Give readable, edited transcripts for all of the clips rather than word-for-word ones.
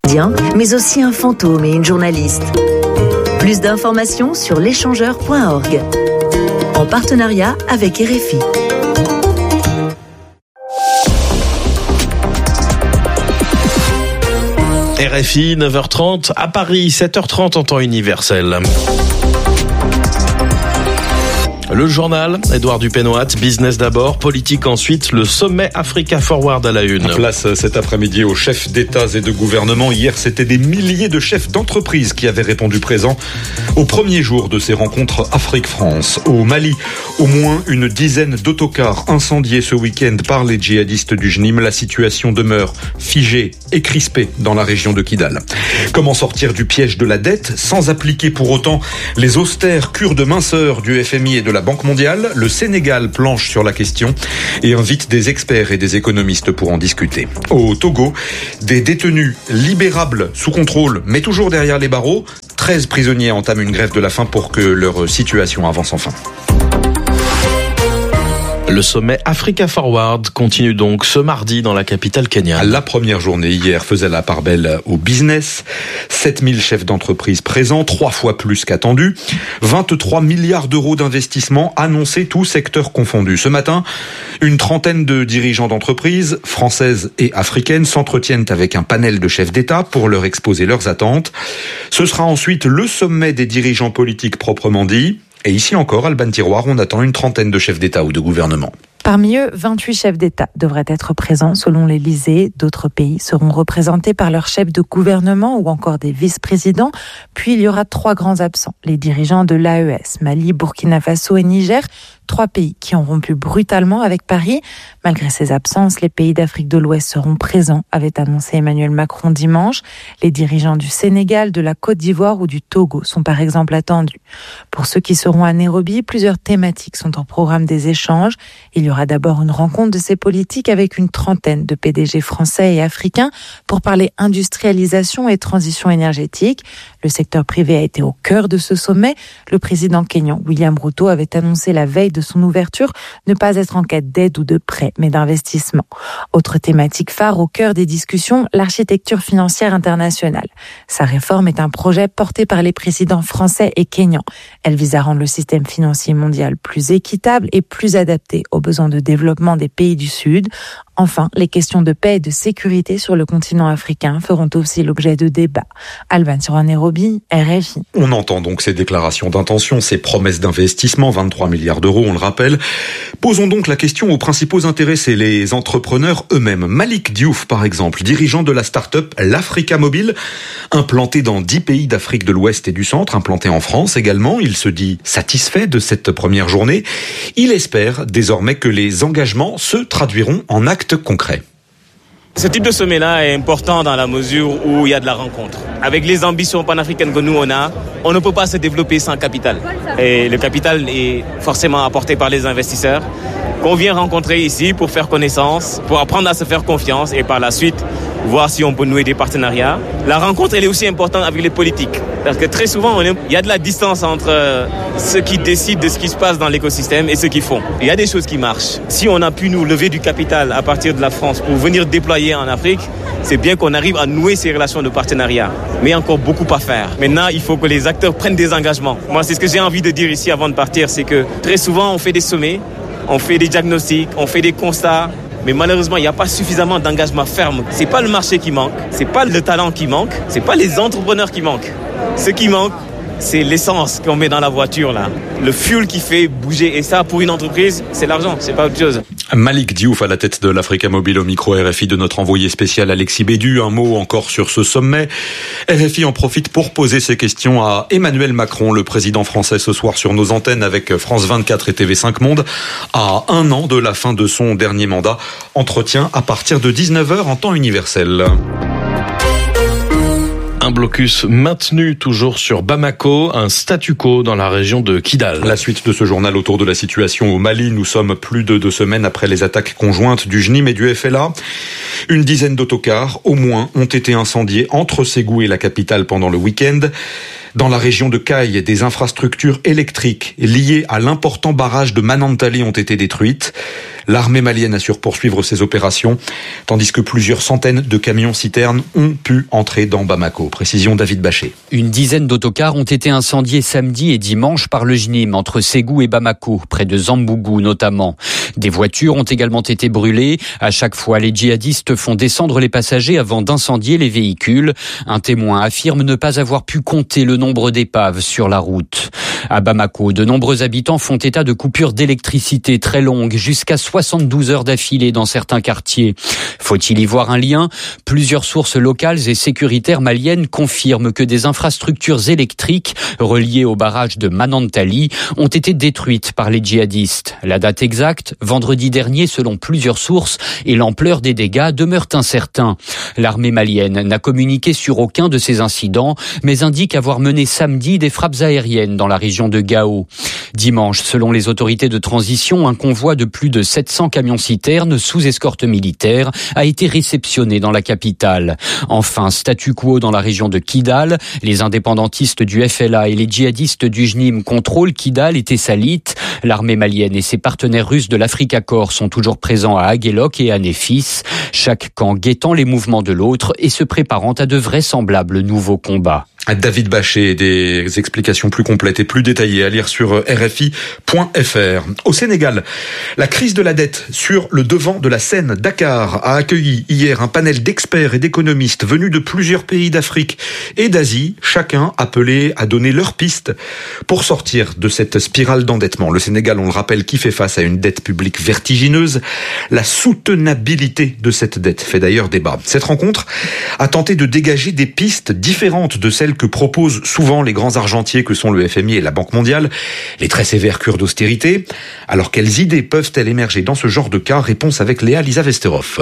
quotidien, mais aussi un fantôme et une journaliste. Plus d'informations sur l'échangeur.org. En partenariat avec RFI. RFI, 9h30, à Paris, 7h30 en temps universel. Le journal, Édouard Dupénoat, business d'abord, politique ensuite, le sommet Africa Forward à la une. Place cet après-midi aux chefs d'État et de gouvernement. Hier, c'était des milliers de chefs d'entreprise qui avaient répondu présents au premier jour de ces rencontres Afrique-France. Au Mali, au moins une dizaine d'autocars incendiés ce week-end par les djihadistes du JNIM. La situation demeure figée et crispée dans la région de Kidal. Comment sortir du piège de la dette sans appliquer pour autant les austères cures de minceur du FMI et de la Banque mondiale? Le Sénégal planche sur la question et invite des experts et des économistes pour en discuter. Au Togo, des détenus libérables sous contrôle, mais toujours derrière les barreaux. 13 prisonniers entament une grève de la faim pour que leur situation avance enfin. Le sommet Africa Forward continue donc ce mardi dans la capitale kenyane. La première journée hier faisait la part belle au business. 7000 chefs d'entreprise présents, 3 fois plus qu'attendu. 23 milliards d'euros d'investissement annoncés, tous secteurs confondus. Ce matin, une trentaine de dirigeants d'entreprises, françaises et africaines, s'entretiennent avec un panel de chefs d'État pour leur exposer leurs attentes. Ce sera ensuite le sommet des dirigeants politiques proprement dit. Et ici encore, Alban Tiroir, on attend une trentaine de chefs d'État ou de gouvernement. Parmi eux, 28 chefs d'État devraient être présents selon l'Élysée. D'autres pays seront représentés par leurs chefs de gouvernement ou encore des vice-présidents. Puis il y aura 3 grands absents, les dirigeants de l'AES, Mali, Burkina Faso et Niger. 3 pays qui ont rompu brutalement avec Paris. Malgré ces absences, les pays d'Afrique de l'Ouest seront présents, avait annoncé Emmanuel Macron dimanche. Les dirigeants du Sénégal, de la Côte d'Ivoire ou du Togo sont par exemple attendus. Pour ceux qui seront à Nairobi, plusieurs thématiques sont au programme des échanges. Il y aura d'abord une rencontre de ces politiques avec une trentaine de PDG français et africains pour parler industrialisation et transition énergétique. Le secteur privé a été au cœur de ce sommet. Le président kényan William Ruto avait annoncé la veille de son ouverture ne pas être en quête d'aide ou de prêt, mais d'investissement. Autre thématique phare au cœur des discussions, l'architecture financière internationale. Sa réforme est un projet porté par les présidents français et kenyans. Elle vise à rendre le système financier mondial plus équitable et plus adapté aux besoins de développement des pays du Sud. Enfin, les questions de paix et de sécurité sur le continent africain feront aussi l'objet de débats. Alban sur Nairobi, RFI. On entend donc ces déclarations d'intention, ces promesses d'investissement, 23 milliards d'euros, on le rappelle. Posons donc la question aux principaux intéressés, les entrepreneurs eux-mêmes. Malik Diouf, par exemple, dirigeant de la start-up l'Africa Mobile, implanté dans 10 pays d'Afrique de l'Ouest et du Centre, implanté en France également. Il se dit satisfait de cette première journée. Il espère désormais que les engagements se traduiront en actes concret. Ce type de sommet-là est important dans la mesure où il y a de la rencontre. Avec les ambitions panafricaines que nous on ne peut pas se développer sans capital. Et le capital est forcément apporté par les investisseurs qu'on vient rencontrer ici pour faire connaissance, pour apprendre à se faire confiance et par la suite voir si on peut nouer des partenariats. La rencontre, elle est aussi importante avec les politiques. Parce que très souvent, il y a de la distance entre ceux qui décident de ce qui se passe dans l'écosystème et ceux qui font. Il y a des choses qui marchent. Si on a pu nous lever du capital à partir de la France pour venir déployer en Afrique, c'est bien qu'on arrive à nouer ces relations de partenariat. Mais il y a encore beaucoup à faire. Maintenant, il faut que les acteurs prennent des engagements. Moi, c'est ce que j'ai envie de dire ici avant de partir, c'est que très souvent, on fait des sommets, on fait des diagnostics, on fait des constats. Mais malheureusement, il n'y a pas suffisamment d'engagement ferme. C'est pas le marché qui manque, c'est pas le talent qui manque, c'est pas les entrepreneurs qui manquent. Ce qui manque, c'est l'essence qu'on met dans la voiture là, le fuel qui fait bouger. Et ça, pour une entreprise, c'est l'argent, c'est pas autre chose. Malik Diouf à la tête de l'Africa Mobile au micro RFI de notre envoyé spécial Alexis Bédu. Un mot encore sur ce sommet. RFI en profite pour poser ses questions à Emmanuel Macron, le président français, ce soir sur nos antennes avec France 24 et TV5 Monde. À 1 an de la fin de son dernier mandat, entretien à partir de 19h en temps universel. Un blocus maintenu toujours sur Bamako, un statu quo dans la région de Kidal. La suite de ce journal autour de la situation au Mali. Nous sommes plus de 2 semaines après les attaques conjointes du JNIM et du FLA. Une dizaine d'autocars, au moins, ont été incendiés entre Ségou et la capitale pendant le week-end. Dans la région de Kayes, des infrastructures électriques liées à l'important barrage de Manantali ont été détruites. L'armée malienne assure poursuivre ses opérations, tandis que plusieurs centaines de camions-citernes ont pu entrer dans Bamako. Précision David Bachet. Une dizaine d'autocars ont été incendiés samedi et dimanche par le JNIM, entre Ségou et Bamako, près de Zambougou notamment. Des voitures ont également été brûlées. À chaque fois, les djihadistes font descendre les passagers avant d'incendier les véhicules. Un témoin affirme ne pas avoir pu compter le nombre d'épaves sur la route. À Bamako, de nombreux habitants font état de coupures d'électricité très longues, jusqu'à 72 heures d'affilée dans certains quartiers. Faut-il y voir un lien ? Plusieurs sources locales et sécuritaires maliennes confirment que des infrastructures électriques reliées au barrage de Manantali ont été détruites par les djihadistes. La date exacte, vendredi dernier selon plusieurs sources, et l'ampleur des dégâts demeurent incertains. L'armée malienne n'a communiqué sur aucun de ces incidents, mais indique avoir mené samedi des frappes aériennes dans la région de Gao. Dimanche, selon les autorités de transition, un convoi de plus de 700 camions-citernes sous escorte militaire a été réceptionné dans la capitale. Enfin, statu quo dans la région de Kidal. Les indépendantistes du FLA et les djihadistes du JNIM contrôlent Kidal et Tessalit. L'armée malienne et ses partenaires russes de l'Africa Corps sont toujours présents à Aguelok et à Néfis. Chaque camp guettant les mouvements de l'autre et se préparant à de vraisemblables nouveaux combats. David Bachet, des explications plus complètes et plus détaillées à lire sur RFI.fr. Au Sénégal, la crise de la dette sur le devant de la scène. Dakar a accueilli hier un panel d'experts et d'économistes venus de plusieurs pays d'Afrique et d'Asie, chacun appelé à donner leur piste pour sortir de cette spirale d'endettement. Le Sénégal, on le rappelle, qui fait face à une dette publique vertigineuse. La soutenabilité de cette dette fait d'ailleurs débat. Cette rencontre a tenté de dégager des pistes différentes de celles que proposent souvent les grands argentiers que sont le FMI et la Banque mondiale, les très sévères cures d'austérité. Alors quelles idées peuvent-elles émerger dans ce genre de cas ? Réponse avec Léa Lisa Vesterhoff.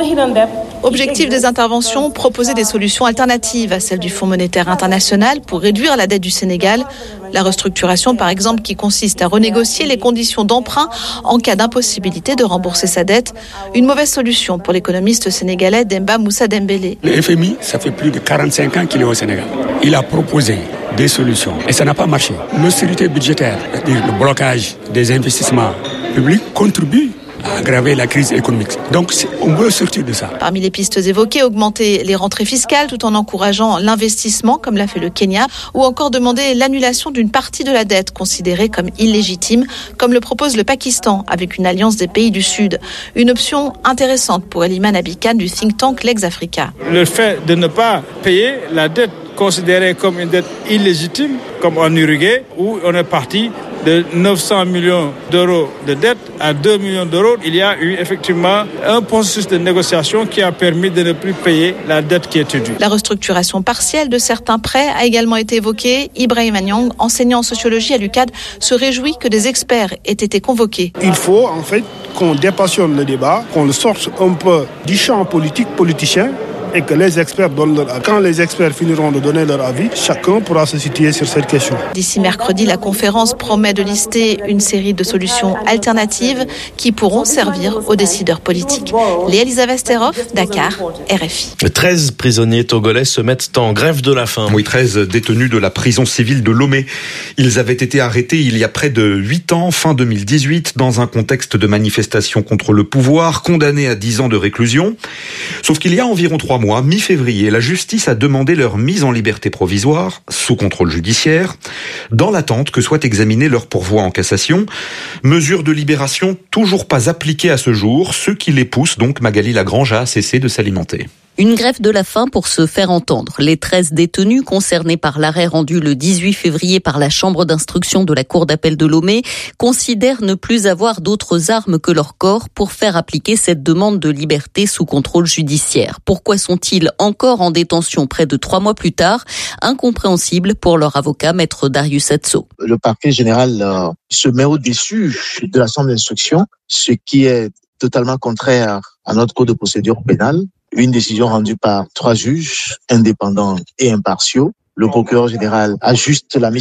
Objectif des interventions, proposer des solutions alternatives à celles du Fonds monétaire international pour réduire la dette du Sénégal. La restructuration, par exemple, qui consiste à renégocier les conditions d'emprunt en cas d'impossibilité de rembourser sa dette. Une mauvaise solution pour l'économiste sénégalais Demba Moussa Dembélé. Le FMI, ça fait plus de 45 ans qu'il est au Sénégal. Il a proposé des solutions et ça n'a pas marché. L'austérité budgétaire, c'est-à-dire le blocage des investissements publics, contribue à aggraver la crise économique. Donc, on veut sortir de ça. Parmi les pistes évoquées, augmenter les rentrées fiscales tout en encourageant l'investissement, comme l'a fait le Kenya, ou encore demander l'annulation d'une partie de la dette considérée comme illégitime, comme le propose le Pakistan, avec une alliance des pays du Sud. Une option intéressante pour Eliman Abikan du think tank Legs Africa. Le fait de ne pas payer la dette considérée comme une dette illégitime, comme en Uruguay, où on est parti de 900 millions d'euros de dette à 2 millions d'euros. Il y a eu effectivement un processus de négociation qui a permis de ne plus payer la dette qui était due. La restructuration partielle de certains prêts a également été évoquée. Ibrahim Anyang, enseignant en sociologie à l'UCAD, se réjouit que des experts aient été convoqués. Il faut en fait qu'on dépassionne le débat, qu'on le sorte un peu du champ politicien, et que les experts donnent leur avis. Quand les experts finiront de donner leur avis, chacun pourra se situer sur cette question. D'ici mercredi, la conférence promet de lister une série de solutions alternatives qui pourront servir aux décideurs politiques. Léa Lisa Vesterhoff, Dakar, RFI. 13 prisonniers togolais se mettent en grève de la faim. Oui, 13 détenus de la prison civile de Lomé. Ils avaient été arrêtés il y a près de 8 ans, fin 2018, dans un contexte de manifestation contre le pouvoir, condamnés à 10 ans de réclusion. Sauf qu'il y a environ 3 mois, mi-février, la justice a demandé leur mise en liberté provisoire, sous contrôle judiciaire, dans l'attente que soit examiné leur pourvoi en cassation. Mesure de libération toujours pas appliquée à ce jour, ce qui les pousse donc, Magali Lagrange, à cesser de s'alimenter. Une grève de la faim pour se faire entendre. Les 13 détenus concernés par l'arrêt rendu le 18 février par la chambre d'instruction de la cour d'appel de Lomé considèrent ne plus avoir d'autres armes que leur corps pour faire appliquer cette demande de liberté sous contrôle judiciaire. Pourquoi sont-ils encore en détention près de 3 mois plus tard? Incompréhensible pour leur avocat, maître Darius Atso. Le parquet général se met au-dessus de la chambre d'instruction, ce qui est totalement contraire à notre code de procédure pénale. Une décision rendue par 3 juges indépendants et impartiaux. Le procureur général ajuste la mission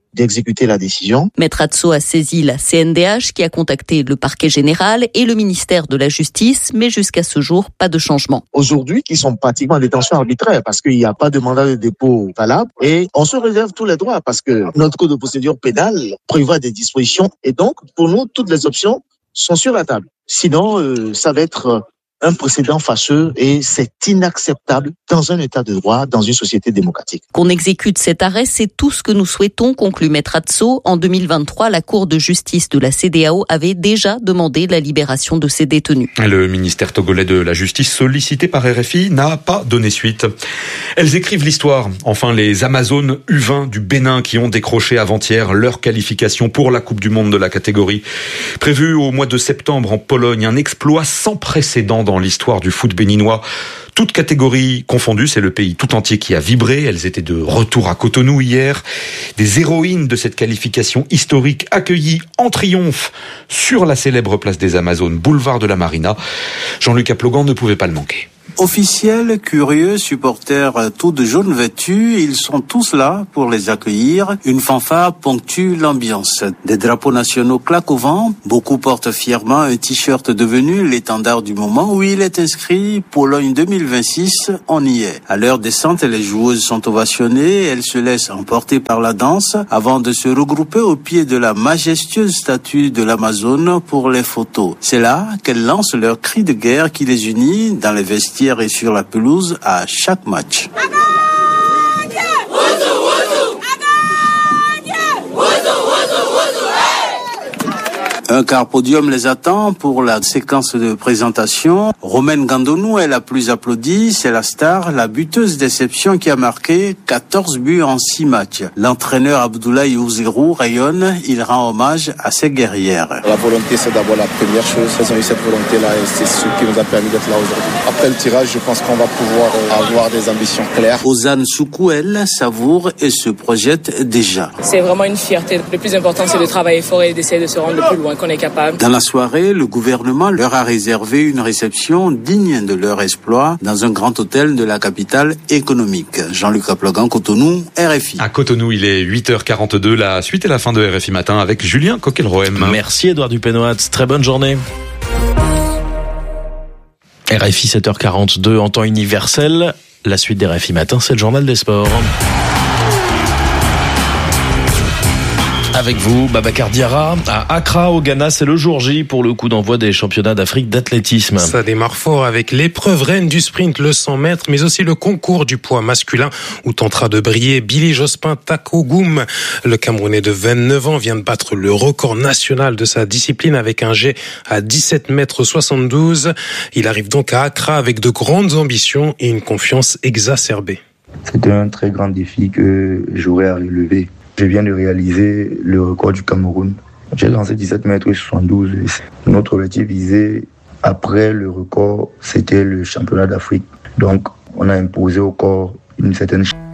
d'exécuter la décision. Maître Atso a saisi la CNDH qui a contacté le parquet général et le ministère de la Justice, mais jusqu'à ce jour, pas de changement. Aujourd'hui, qui sont pratiquement en détention arbitraire parce qu'il n'y a pas de mandat de dépôt valable et on se réserve tous les droits parce que notre code de procédure pénale prévoit des dispositions et donc, pour nous, toutes les options sont sur la table. Sinon, ça va être un précédent fâcheux et c'est inacceptable dans un état de droit, dans une société démocratique. Qu'on exécute cet arrêt, c'est tout ce que nous souhaitons, conclut Maître Atso. En 2023, la Cour de justice de la CEDEAO avait déjà demandé la libération de ces détenus. Le ministère togolais de la Justice, sollicité par RFI, n'a pas donné suite. Elles écrivent l'histoire. Enfin, les Amazones U20 du Bénin qui ont décroché avant-hier leur qualification pour la Coupe du Monde de la catégorie. Prévue au mois de septembre en Pologne, un exploit sans précédent dans l'histoire du foot béninois. Toutes catégories confondues, c'est le pays tout entier qui a vibré. Elles étaient de retour à Cotonou hier. Des héroïnes de cette qualification historique accueillies en triomphe sur la célèbre place des Amazones, boulevard de la Marina. Jean-Luc Aplogan ne pouvait pas le manquer. Officiels, curieux, supporters, tous de jaune vêtus, ils sont tous là pour les accueillir. Une fanfare ponctue l'ambiance. Des drapeaux nationaux claquent au vent. Beaucoup portent fièrement un t-shirt devenu l'étendard du moment où il est inscrit Pologne 2026, on y est. À leur descente, les joueuses sont ovationnées, elles se laissent emporter par la danse avant de se regrouper au pied de la majestueuse statue de l'Amazone pour les photos. C'est là qu'elles lancent leur cri de guerre qui les unit dans les vestiaires et sur la pelouse à chaque match. Un car podium les attend pour la séquence de présentation. Romaine Gandonou est la plus applaudie, c'est la star, la buteuse d'exception qui a marqué 14 buts en 6 matchs. L'entraîneur Abdoulaye Ouzerou rayonne, il rend hommage à ses guerrières. La volonté, c'est d'abord la première chose. Elles ont eu cette volonté-là et c'est ce qui nous a permis d'être là aujourd'hui. Après le tirage, je pense qu'on va pouvoir avoir des ambitions claires. Ozane Soukou, elle, savoure et se projette déjà. C'est vraiment une fierté. Le plus important, c'est de travailler fort et d'essayer de se rendre le plus loin qu'on est capable. Dans la soirée, le gouvernement leur a réservé une réception digne de leur exploit dans un grand hôtel de la capitale économique. Jean-Luc Aplogan, Cotonou, RFI. À Cotonou, il est 8h42. La suite et la fin de RFI Matin avec Julien Coquelroem. Merci Édouard Dupenoat. Très bonne journée. RFI 7h42 en temps universel. La suite des RFI Matin, c'est le journal des sports. Avec vous, Babacar Diarra, à Accra, au Ghana, c'est le jour J pour le coup d'envoi des championnats d'Afrique d'athlétisme. Ça démarre fort avec l'épreuve reine du sprint, le 100 mètres, mais aussi le concours du poids masculin où tentera de briller Billy Jospin Takogoum. Le Camerounais de 29 ans vient de battre le record national de sa discipline avec un jet à 17,72 m. Il arrive donc à Accra avec de grandes ambitions et une confiance exacerbée. C'était un très grand défi que j'aurais à relever. Je viens de réaliser le record du Cameroun. J'ai lancé 17,72 m. Notre objectif visé après le record, c'était le championnat d'Afrique. Donc, on a imposé au corps une certaine